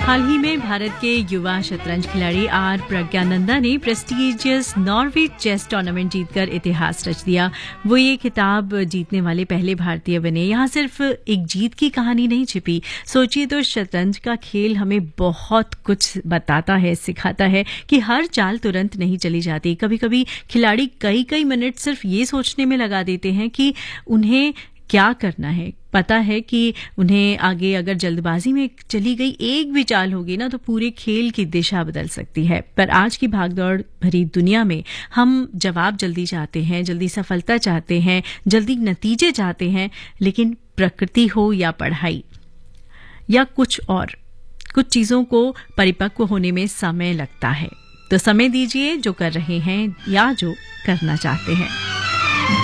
हाल ही में भारत के युवा शतरंज खिलाड़ी आर प्रज्ञानंदा ने प्रेस्टिजियस नॉर्वे चेस टूर्नामेंट जीतकर इतिहास रच दिया। वो ये खिताब जीतने वाले पहले भारतीय बने। यहाँ सिर्फ एक जीत की कहानी नहीं छिपी। सोचिए तो शतरंज का खेल हमें बहुत कुछ बताता है, सिखाता है कि हर चाल तुरंत नहीं चली जाती। कभी कभी खिलाड़ी कई कई मिनट सिर्फ ये सोचने में लगा देते हैं कि उन्हें क्या करना है। पता है कि उन्हें आगे अगर जल्दबाजी में चली गई एक भी चाल होगी ना तो पूरे खेल की दिशा बदल सकती है। पर आज की भागदौड़ भरी दुनिया में हम जवाब जल्दी चाहते हैं, जल्दी सफलता चाहते हैं, जल्दी नतीजे चाहते हैं, लेकिन प्रकृति हो या पढ़ाई या कुछ और, कुछ चीजों को परिपक्व होने में समय लगता है। तो समय दीजिए जो कर रहे हैं या जो करना चाहते हैं।